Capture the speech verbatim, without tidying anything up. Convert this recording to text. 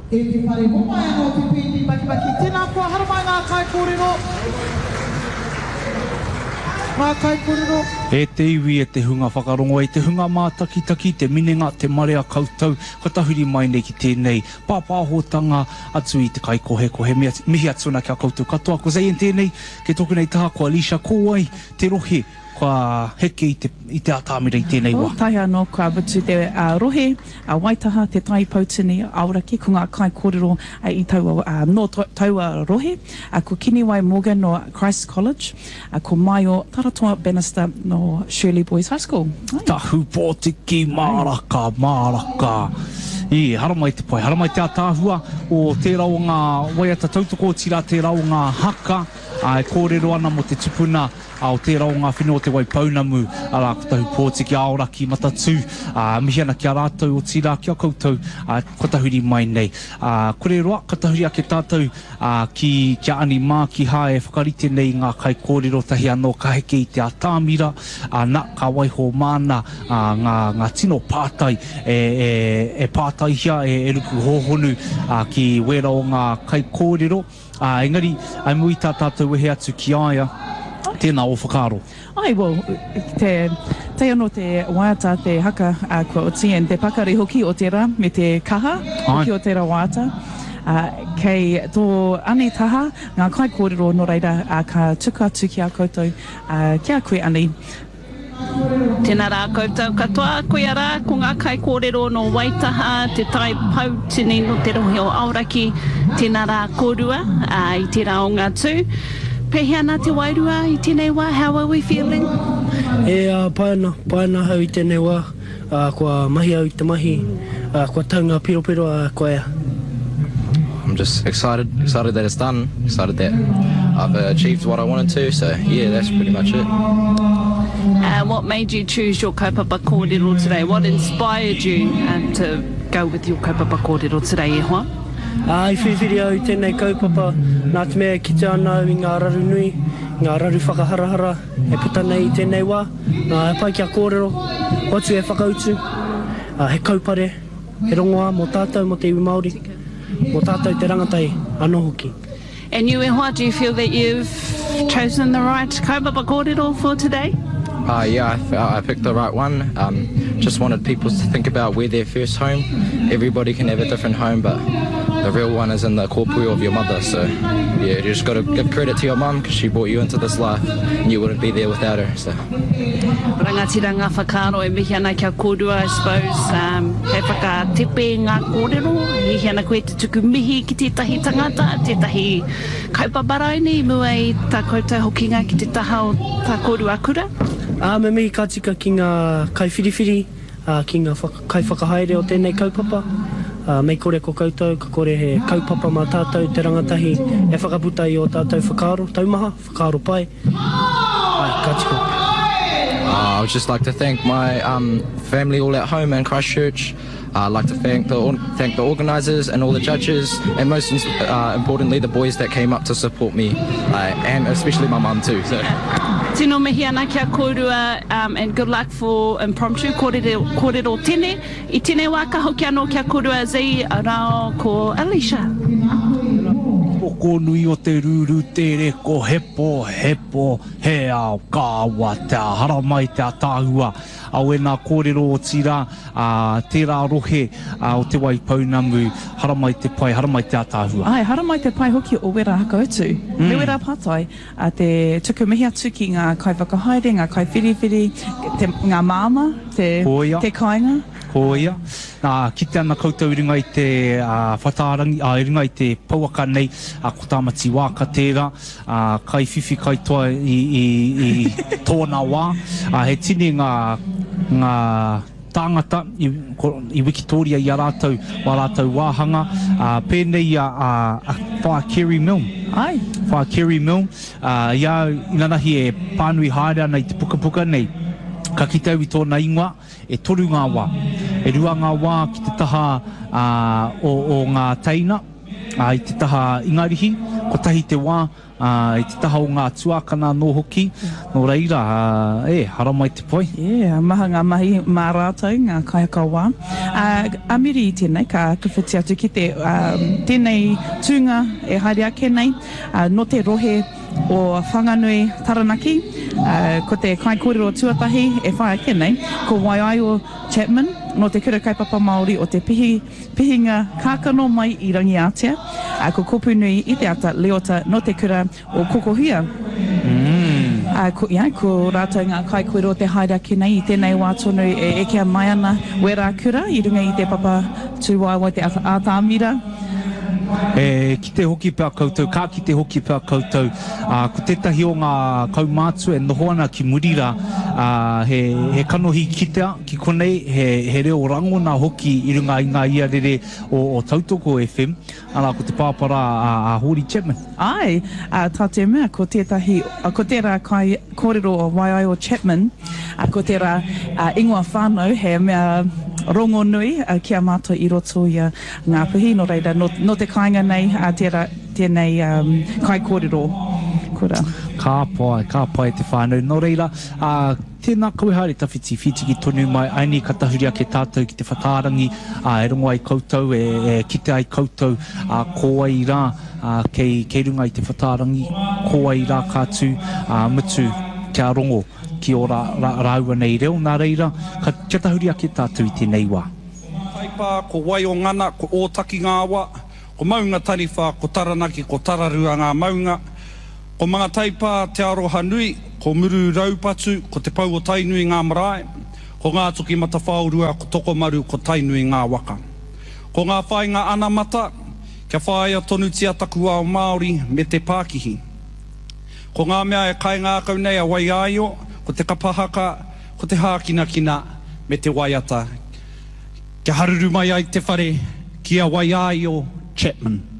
E te pare homai anō te pēti baki baki. Tēnā kua haramai ngā kai kōrero. Ngā kai kōrero. E te iwi e te hunga whakarongo, e te hunga mātakitaki, te minenga, te marea koutou, katahuri mai nei ki tēnei pāpāhotanga atu i te kai kohe kohe mihi atuna kia koutou katoa. Ko zei en tēnei, ke toku nei taha ko Alicia Kōwai, te rohe, kua heke i te, i te atamira i tēnei wā. O, tai anō kua watu te uh, rohe, a uh, waitaha, te tai pautini, auraki, ko ngā kai kōrero uh, i taua, uh, no taua rohe, uh, ko Kiniwai Morgan no Christ College, uh, ko mai o Taratoa Bannister no Shirley Boys High School. Ai. Tahu pōtiki, māraka, māraka. I, haramai te pai, haramai te atāhua o tērā o ngā waiata tautoko, tira tērā o ngā haka, a e kōrero ana mo te tupuna a o tērā o ngā whenua te Waipounamu, a rā kotahu pōtiki aoraki matatu, a mihi ana kia rātou o tira kia koutou, a katahuri mai nei. A kore roa, katahuri ake tātou a ki kia ani mā ki hae whakarite nei ngā kai kōrero tahi anō ka heke i te atāmira, a nā ka waiho māna, a ngā, ngā tino pātai, e, e, e pātai hia, e, e ruku hohonu a ki wera o ngā kai kōrero. A engari, ai mui tā tātou wehe atu ki aia, tēnā o whakaro. Ai, well, te, te anō te waiata, te haka, uh, kua o tien, te pakari hoki o tērā, me te kaha, hoki o tērā waiata. Uh, kei tō ane taha, ngā kai kōrero no reira, uh, ka tuku atu ki a koutou, uh, kia koe ane. Tēnā rā koutou katoa, koe ara, ko ngā kai kōrero no Waitaha, te tai pautini no te rohe o Aoraki, tēnā rā kōrua, uh, i tērā o ngā tū. Pēhi ana te wairua i tēnei wā, how are we feeling? E uh, paena, paena hau i tēnei wā, uh, kua mahi au i te mahi, uh, kua taunga piro piro a uh, koe ea. I'm just excited, excited that it's done, excited that I've uh, achieved what I wanted to, so yeah, that's pretty much it. Uh, what made you choose your kaupapa kōrero today? What inspired you uh, to go with your kaupapa kōrero today, e hoa? Ai whiwhiri au i tēnei kaupapa, nā te mea ki te anau i ngā raru nui, ngā raru whakaharahara, e puta nei i tēnei wā, nā e pai kia kōrero, hotu e whakautu, uh, he kaupare, he rongoa mō tātou mo te iwi Māori, mō tātou te rangatai anō hoki. And you, e hoa, do you feel that you've chosen the right kaupapa kōrero for today? Uh, yeah, I, I picked the right one. Um, just wanted people to think about where their first home. Everybody can have a different home, but the real one is in the kōpui of your mother. So, yeah, you just got to give credit to your mum because she brought you into this life and you wouldn't be there without her. So. Rangatira ngā whakaro e mihi ana kia kōrua, I suppose. Um, he whakatepe ngā kōrero, mihi ana koe te tuku mihi ki tētahi tangata, tētahi kaupaparaini, mua i tā koutou hokinga ki te taha o tā kōrua kura. Uh, me mihi ka tika ki ngā kai whiriwhiri, uh, ki ngā whaka, kai whakahaere o tēnei kaupapa. Uh, mei kore ko koutou, ka kore he kaupapa mā tātou te rangatahi, e whakaputa i o tātou whakaro, taumaha, whakaro pai. Ai, ka tika. Uh, I would just like to thank my um, family all at home in Christchurch. Uh, I'd like to thank the, thank the organisers and all the judges, and most uh, importantly the boys that came up to support me, uh, and especially my mum too. So. Tino mihi ana kia kōrua, um, and good luck for impromptu kōrero, kōrero tene. I tēnei wā ka hoki anō kia kōrua zei rao ko Alicia. Poko nui o te ruru tere ko hepo, hepo, he ao kāwa te haramai te atāhua. Au e nā kōrero o tira, uh, tērā rohe uh, o te Waipounamu, haramai te pai, haramai te atāhua. Ai, haramai te pai hoki o wera hakautu. Mm. Me wera pātai, uh, te tuku mihi atu ki ngā kai whakahaere, ngā kai whiriwhiri, te, ngā māma, te, te kainga. Koia. Nā, kite ana koutou i runga i te uh, whataarangi, uh, i runga i te pauaka nei, uh, ko tāmati wā ka tērā, uh, kai whiwhi kai toa i, i, i tōna wā. Uh, he tine ngā, ngā tāngata i, i Wikitoria i a rātou, wā rātou wāhanga. Uh, pēnei a, a, a whā Kerry Milne. Ai. Whā Kerry Milne. Uh, ia, inanahi e pānui haere ana i te puka puka nei. Ka kitau i tōna ingoa, e toru ngā wā. E rua ngā wā ki te taha uh, o, o ngā teina, uh, i te taha ingarihi, ko tahi te wā, uh, i te taha o ngā tuakana no hoki, no reira, uh, e, hara mai te poi. Yeah, maha ngā mahi mā rātou, ngā kaiaka wā. Uh, amiri i tēnei, ka kawhiti atu ki te, um, tēnei tūnga e haere ake nei, uh, no te rohe o Whanganui Taranaki, uh, ko te kai kōrero tuatahi e whae ake nei, ko Waiaio Chapman, no te kura kaipapa Māori o te pihi, pihinga kākano mai i Rangiatea, uh, ko Kopunui i te ata Leota no te kura o Kokohia. Mm. Uh, ko, yeah, ko rātou ngā kai kōrero te haere ake nei i tēnei wā tonu e ekea mai ana wera kura, i runga i te papa tūwaiwa te ātāmira. E, ki te hoki pēr koutou, kā ki te hoki pēr koutou, uh, ko tētahi o ngā kaumātua e noho ana ki Murira, uh, he, he kanohi kitea ki konei, he, he reo rangona hoki i runga i ngā iarere o, o Tautoko F M, ana ko te pāpara a, a Hori Chapman. Ai, uh, tā te mea, ko tētahi, uh, ko tērā kai kōrero o Waiaio Chapman, uh, ko tērā uh, ingoa whānau, he mea rongo nui uh, kia mātua i roto i uh, ngā puhi, no reira, no, no te kāinga nei, uh, tērā, tēnei um, kai kōrero. Kura. Ka pai, ka pai te whānau. No reira, uh, tēnā kauhare tawhiti whiti ki tonu mai, aini ka tahuria ke tātou ki te whakārangi, uh, e rongo ai koutou, e, e kite ai koutou, uh, ko ai rā, uh, kei, kei runga i te whakārangi, ko ai rā kātu, uh, mutu kia rongo ki o rā, rā, rāua nei reo. Nā reira, ka kia tahuria ke tātou i tēnei wā. Taipa, ko wai o ngana, ko ōtaki ngā wā, ko maunga tariwha, ko taranaki, ko tararua ngā maunga, ko mga taipa te aroha nui, ko muru raupatu, ko te pau o tainui ngā marae, ko ngā toki mata whaurua, ko tokomaru, ko tainui ngā waka. Ko ngā whainga anamata, kia whaia tonu tia taku ao Māori me te Pākihi. Ko ngā mea e kai ngā kau nei a Waiaio, ko te kapahaka, ko te hākinakina me te waiata. Kia haruru mai ai te whare, kia Waiaio Chapman.